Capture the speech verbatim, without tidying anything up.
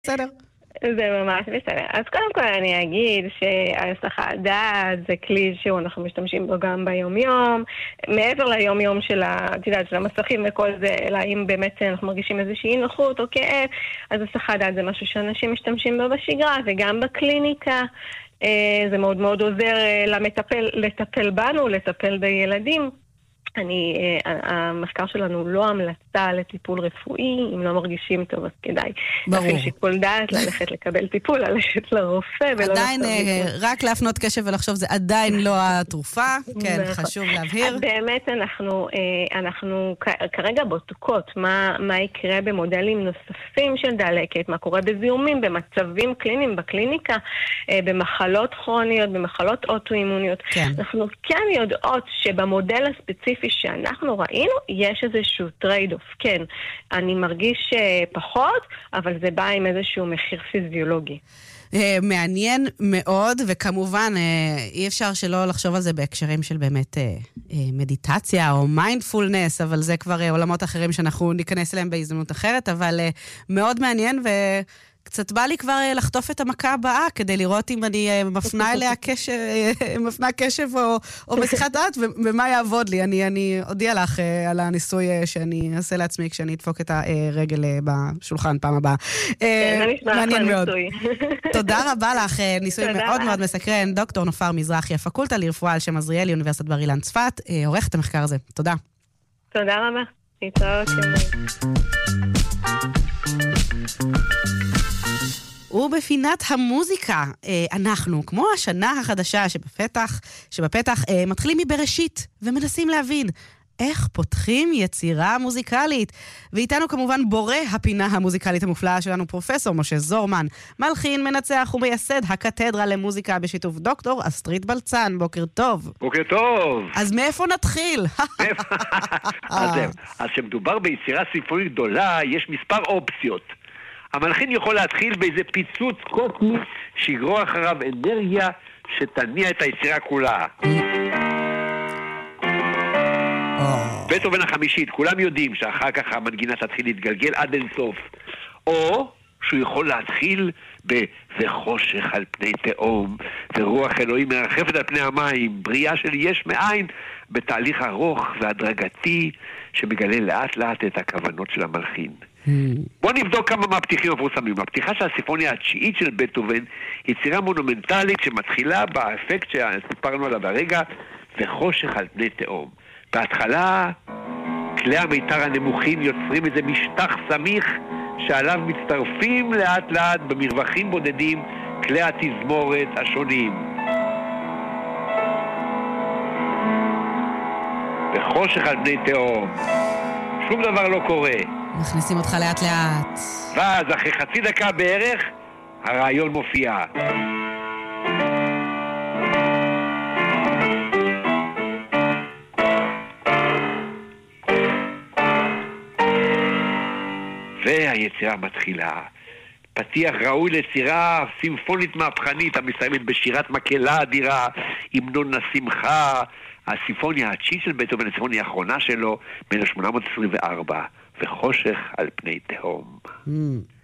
בסדר. זה ממש בסדר. אז קודם כל אני אגיד שהסחת דעת זה כלי שאנחנו משתמשים בו גם ביום-יום, מעבר ליום-יום של, את יודעת, של המסכים וכל זה, אלא אם באמת אנחנו מרגישים איזושהי נוחות או כאב, אז הסחת דעת זה משהו שאנשים משתמשים בו בשגרה וגם בקליניקה. זה מאוד מאוד עוזר למטפל, לטפל בנו, לטפל בילדים. אני, המחקר שלנו לא המלצה לטיפול רפואי, אם לא מרגישים טוב אז כדאי. ברור. להפעיל שיקול דעת, ללכת לקבל טיפול, ללכת לרופא. עדיין, רק להפנות קשב ולחשוב, זה עדיין לא התרופה, כן, חשוב להבהיר. אז באמת אנחנו, אנחנו כרגע בודקות מה, מה יקרה במודלים נוספים של דלקת, מה קורה בזיהומים, במצבים קליניים, בקליניקה, במחלות כרוניות, במחלות אוטואימוניות. כן. אנחנו כן יודעות שבמודל הספציפי שאנחנו ראינו, יש איזשהו טרייד אוף. כן, אני מרגיש פחות, אבל זה בא עם איזשהו מחיר פיזיולוגי. מעניין מאוד, וכמובן אי אפשר שלא לחשוב על זה בהקשרים של באמת מדיטציה או מיינדפולנס, אבל זה כבר עולמות אחרים שאנחנו ניכנס אליהם בהזדמנות אחרת, אבל מאוד מעניין ו... קצת בא לי כבר לחטוף את המכה הבאה, כדי לראות אם אני מפנה אליה קשב, מפנה קשב או, או משיחת דעת, ומה יעבוד לי. אני, אני אודיע לך על הניסוי שאני אעשה לעצמי כשאני אדפוק את הרגל בשולחן פעם הבאה. מעניין מאוד. תודה רבה לך, ניסוי מאוד מאוד מסקרן. דוקטור נופר מזרחי, הפקולטה לרפואה על שם עזריאלי, אוניברסיטת בר אילן צפת, עורכת המחקר הזה. תודה. תודה רבה. להתראות. ובפינת המוזיקה, אנחנו, כמו השנה החדשה שבפתח, שבפתח מתחילים מבראשית ומנסים להבין איך פותחים יצירה מוזיקלית. ואיתנו כמובן בורא הפינה המוזיקלית המופלאה שלנו, פרופסור משה זורמן, מלחין, מנצח ומייסד הקתדרה למוזיקה בשיתוף דוקטור אסטרית בלצן. בוקר טוב. בוקר טוב. אז מאיפה נתחיל? אז שמדובר ביצירה סימפונית גדולה, יש מספר אופציות. המלחין יכול להתחיל באיזה פיצוץ קוסמי שיגרור אחריו אנרגיה שתניע את היצירה כולה. בטהובן החמישית, כולם יודעים שאחר כך המנגינה תתחיל להתגלגל עד אין סוף. או שהוא יכול להתחיל ב"וחושך על פני תהום, ורוח אלוהים מרחפת על פני המים", בריאה של יש מאין, בתהליך ארוך והדרגתי שמגלה לאט לאט את הכוונות של המלחין. בואו נבדוק כמה מהפתיחים המפורסמים. הפתיחה של הסימפוניה התשיעית של בטהובן, יצירה מונומנטלית שמתחילה באפקט שסיפרנו עליו הרגע, וחושך על פני תהום. בהתחלה כלי המיתר הנמוכים יוצרים איזה משטח סמיך שעליו מצטרפים לאט לאט במרווחים בודדים כלי התזמורת השונים. וחושך על פני תהום, שום דבר לא קורה. מכניסים אותך לאט לאט. ואז אחרי חצי דקה בערך הרעיון מופיע. והיצירה מתחילה. פתיח ראוי ליצירה סימפונית מהפכנית המסיימת בשירת מקהלה אדירה, המנון השמחה. הסימפוניה התשיעית של בטהובן, הסימפוניה האחרונה שלו, ב-אלף שמונה מאות עשרים וארבע, וחושך על פני תהום. Mm.